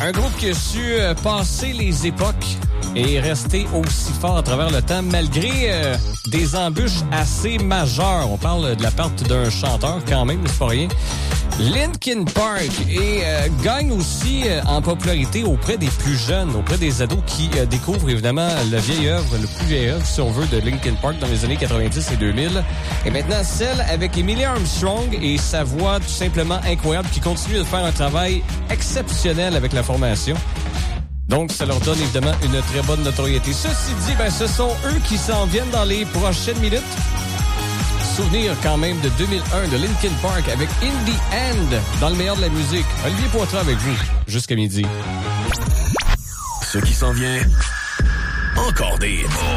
Un groupe qui a su passer les époques et rester aussi fort à travers le temps malgré des embûches assez majeures. On parle de la perte d'un chanteur quand même, c'est pas rien. Linkin Park gagne aussi en popularité auprès des plus jeunes, auprès des ados qui découvrent évidemment le plus vieil œuvre, si on veut, de Linkin Park dans les années 90 et 2000. Et maintenant, celle avec Emily Armstrong et sa voix tout simplement incroyable qui continue de faire un travail exceptionnel avec la formation. Donc, ça leur donne évidemment une très bonne notoriété. Ceci dit, ce sont eux qui s'en viennent dans les prochaines minutes. Souvenir quand même de 2001 de Linkin Park avec In the End dans le meilleur de la musique. Olivier Poitras avec vous jusqu'à midi. Ce qui s'en vient, encore des hits.